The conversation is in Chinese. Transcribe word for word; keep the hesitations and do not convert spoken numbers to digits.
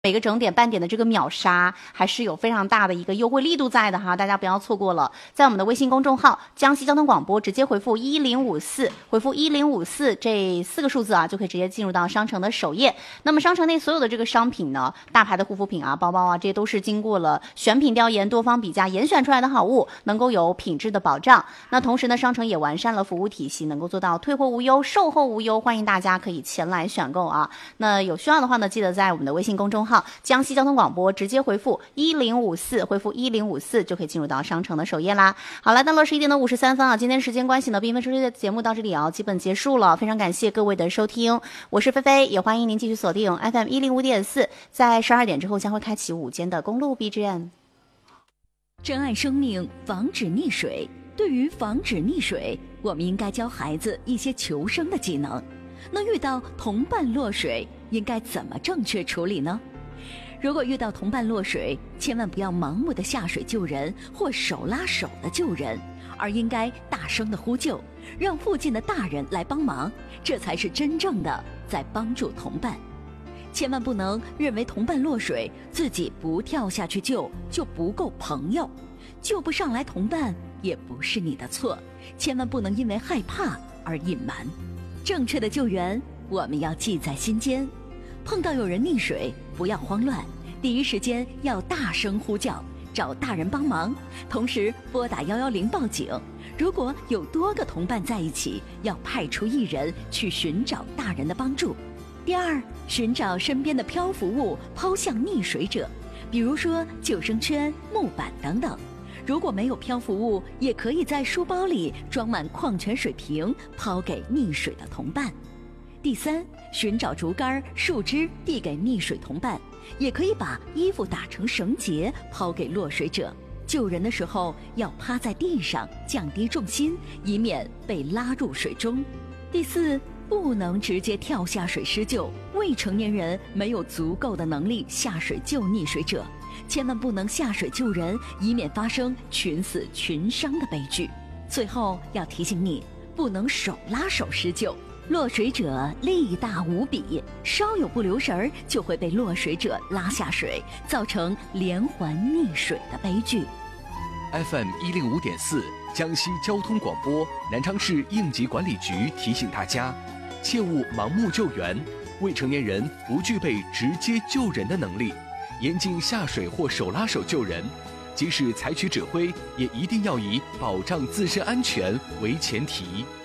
每个整点半点的这个秒杀还是有非常大的一个优惠力度在的哈，大家不要错过了。在我们的微信公众号江西交通广播直接回复一零五四，回复一零五四这四个数字啊，就可以直接进入到商城的首页。那么商城内所有的这个商品呢，大牌的护肤品啊、包包啊，这些都是经过了选品调研、多方比价严选出来的好物，能够有品质的保障。那同时呢，商城也完善了服务体系，能够做到退货无忧、售后无忧，欢迎大家可以前来选购啊。那有需要的话呢，记得在我们的微信公众号江西交通广播直接回复一零五四，回复一零五四就可以进入到商城的首页啦。好，来到了十一点的五十三分啊，今天时间关系呢，缤纷说车的节目到这里啊，基本结束了。非常感谢各位的收听，我是菲菲，也欢迎您继续锁定 F M 一零五点四，在十二点之后将会开启午间的公路 B G M。 珍爱生命，防止溺水。对于防止溺水，我们应该教孩子一些求生的技能。那遇到同伴落水，应该怎么正确处理呢？如果遇到同伴落水，千万不要盲目的下水救人或手拉手的救人，而应该大声的呼救，让附近的大人来帮忙，这才是真正的在帮助同伴。千万不能认为同伴落水，自己不跳下去救就不够朋友，救不上来同伴也不是你的错，千万不能因为害怕而隐瞒。正确的救援我们要记在心间，碰到有人溺水不要慌乱，第一时间要大声呼叫，找大人帮忙，同时拨打一一零报警。如果有多个同伴在一起，要派出一人去寻找大人的帮助。第二，寻找身边的漂浮物抛向溺水者，比如说救生圈、木板等等。如果没有漂浮物，也可以在书包里装满矿泉水瓶，抛给溺水的同伴。第三，寻找竹竿、树枝递给溺水同伴，也可以把衣服打成绳结抛给落水者。救人的时候要趴在地上，降低重心，以免被拉入水中。第四，不能直接跳下水施救，未成年人没有足够的能力下水救溺水者，千万不能下水救人，以免发生群死群伤的悲剧。最后要提醒你，不能手拉手施救，落水者力大无比，稍有不留神儿就会被落水者拉下水，造成连环溺水的悲剧。 F M 一零五点四江西交通广播南昌市应急管理局提醒大家，切勿盲目救援，未成年人不具备直接救人的能力，严禁下水或手拉手救人，即使采取指挥，也一定要以保障自身安全为前提。